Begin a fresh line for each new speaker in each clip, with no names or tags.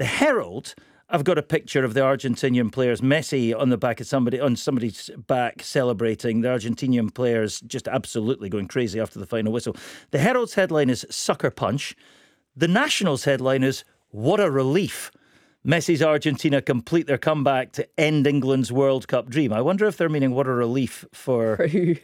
The Herald, I've got a picture of the Argentinian players, Messi on the back of somebody's back celebrating. The Argentinian players just absolutely going crazy after the final whistle. The Herald's headline is Sucker Punch. The National's headline is What a Relief. Messi's Argentina complete their comeback to end England's World Cup dream. I wonder if they're meaning what a relief for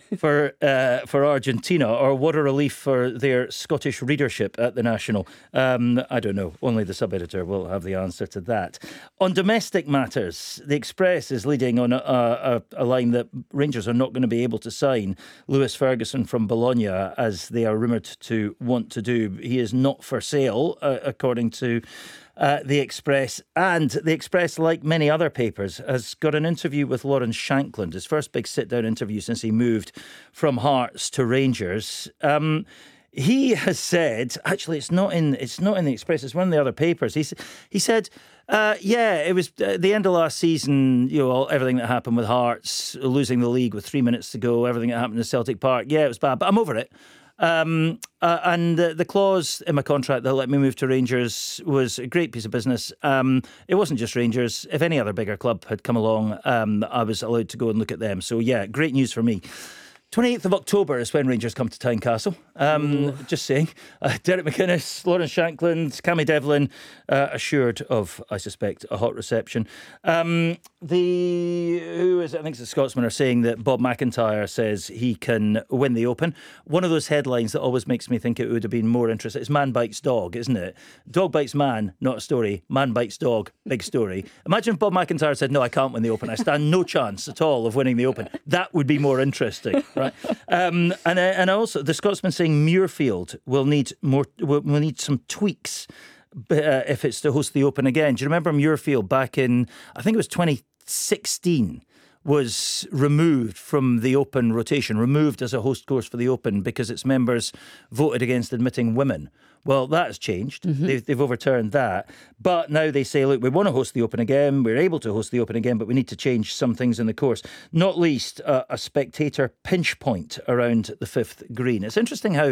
Argentina, or what a relief for their Scottish readership at the National. I don't know. Only the sub-editor will have the answer to that. On domestic matters, the Express is leading on a line that Rangers are not going to be able to sign Lewis Ferguson from Bologna, as they are rumoured to want to do. He is not for sale, according to the Express. And the Express, like many other papers, has got an interview with Lawrence Shankland, his first big sit-down interview since he moved from Hearts to Rangers. He has said, actually, it's not in the Express, it's one of the other papers. He said, it was the end of last season, everything that happened with Hearts, losing the league with 3 minutes to go, everything that happened in Celtic Park. Yeah, it was bad, but I'm over it. And the clause in my contract that let me move to Rangers was a great piece of business. It wasn't just Rangers. If any other bigger club had come along, I was allowed to go and look at them. So, yeah, great news for me. 28th of October is when Rangers come to Tynecastle. Just saying. Derek McInnes, Lawrence Shankland, Cammy Devlin, assured of, I suspect, a hot reception. I think it's the Scotsman, are saying that Bob McIntyre says he can win the Open. One of those headlines that always makes me think it would have been more interesting. It's man bites dog, isn't it? Dog bites man, not a story. Man bites dog, big story. Imagine if Bob McIntyre said, no, I can't win the Open. I stand no chance at all of winning the Open. That would be more interesting. Right, and also the Scotsman saying Muirfield will need some tweaks if it's to host the Open again. Do you remember Muirfield back in, I think it was 2016, was removed from the Open rotation, removed as a host course for the Open because its members voted against admitting women. Well, that has changed. Mm-hmm. They've overturned that. But now they say, look, we want to host the Open again. We're able to host the Open again, but we need to change some things in the course. Not least a spectator pinch point around the fifth green. It's interesting how,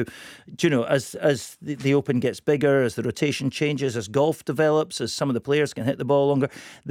as the Open gets bigger, as the rotation changes, as golf develops, as some of the players can hit the ball longer,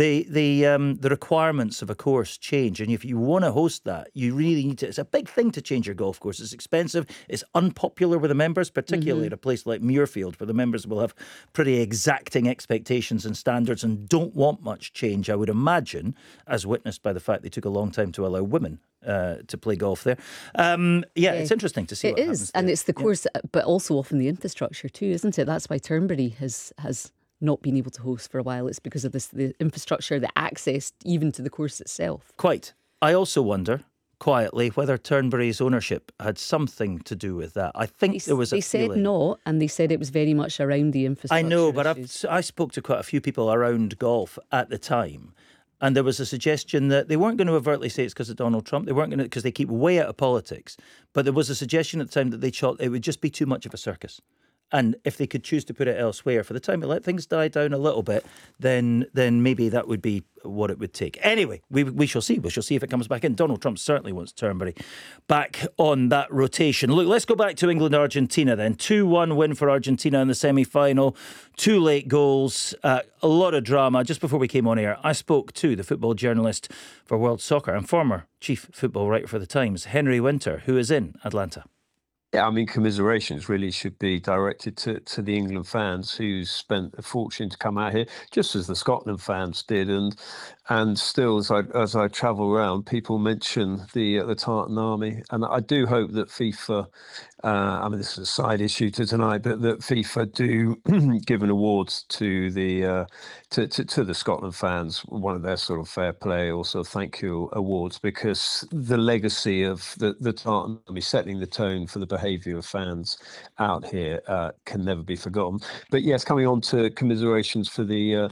the requirements of a course change. And if you want to host that, you really need to. It's a big thing to change your golf course. It's expensive. It's unpopular with the members, particularly at a place like Muirfield, where the members will have pretty exacting expectations and standards and don't want much change, I would imagine, as witnessed by the fact they took a long time to allow women to play golf there. It's interesting to see what happens. It is,
and it's the course, but also often the infrastructure too, isn't it? That's why Turnberry has not been able to host for a while. It's because of the infrastructure, the access even to the course itself.
Quite. I also wonder, quietly, whether Turnberry's ownership had something to do with that. I think there was a feeling.
They said not, and they said it was very much around the infrastructure.
I know, but I spoke to quite a few people around golf at the time, and there was a suggestion that they weren't going to overtly say it's because of Donald Trump. They weren't going to, because they keep way out of politics. But there was a suggestion at the time that they thought it would just be too much of a circus. And if they could choose to put it elsewhere for the time to let things die down a little bit, then maybe that would be what it would take. Anyway, we shall see. We shall see if it comes back in. Donald Trump certainly wants Turnberry back on that rotation. Look, let's go back to England-Argentina then. 2-1 win for Argentina in the semi-final. 2 late goals. A lot of drama. Just before we came on air, I spoke to the football journalist for World Soccer and former chief football writer for The Times, Henry Winter, who is in Atlanta.
Yeah, I mean, commiserations really should be directed to the England fans who spent a fortune to come out here, just as the Scotland fans did. And still, as I travel around, people mention the Tartan Army, and I do hope that FIFA, this is a side issue to tonight, but that FIFA do give an awards to the Scotland fans, one of their sort of fair play or sort of thank you awards, because the legacy of the Tartan Army setting the tone for the behaviour of fans out here can never be forgotten. But yes, coming on to commiserations for the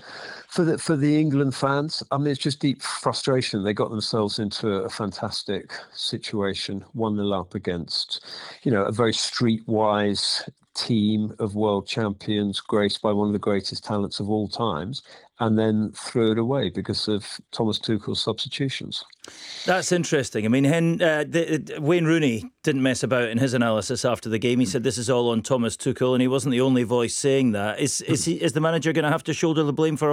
England fans. I mean, it's just deep frustration. They got themselves into a fantastic situation, 1-0 up against, a very streetwise team of world champions, graced by one of the greatest talents of all times, and then threw it away because of Thomas Tuchel's substitutions.
That's interesting. I mean, Wayne Rooney didn't mess about in his analysis after the game. He said this is all on Thomas Tuchel, and he wasn't the only voice saying that. Is the manager going to have to shoulder the blame for